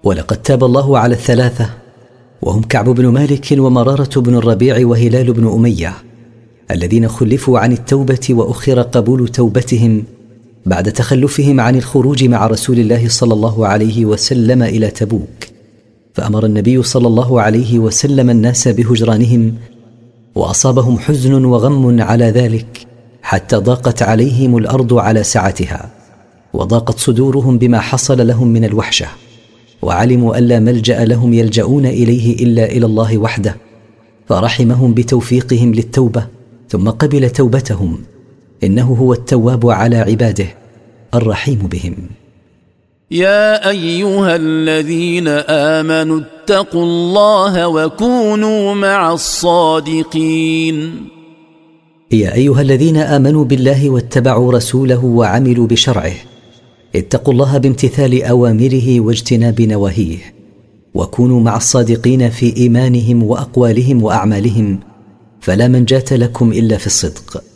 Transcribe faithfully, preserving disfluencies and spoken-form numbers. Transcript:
ولقد تاب الله على الثلاثة، وهم كعب بن مالك ومرارة بن الربيع وهلال بن أمية، الذين خلفوا عن التوبة وأخر قبول توبتهم بعد تخلفهم عن الخروج مع رسول الله صلى الله عليه وسلم إلى تبوك. فأمر النبي صلى الله عليه وسلم الناس بهجرانهم، وأصابهم حزن وغم على ذلك حتى ضاقت عليهم الأرض على سعتها، وضاقت صدورهم بما حصل لهم من الوحشة، وعلموا أن لا ملجأ لهم يلجؤون إليه إلا إلى الله وحده، فرحمهم بتوفيقهم للتوبة ثم قبل توبتهم، إنه هو التواب على عباده الرحيم بهم. يا أيها الذين آمنوا اتقوا الله وكونوا مع الصادقين. يا أيها الذين آمنوا بالله واتبعوا رسوله وعملوا بشرعه، اتقوا الله بامتثال أوامره واجتناب نواهيه، وكونوا مع الصادقين في إيمانهم وأقوالهم وأعمالهم، فلا منجاة لكم إلا في الصدق.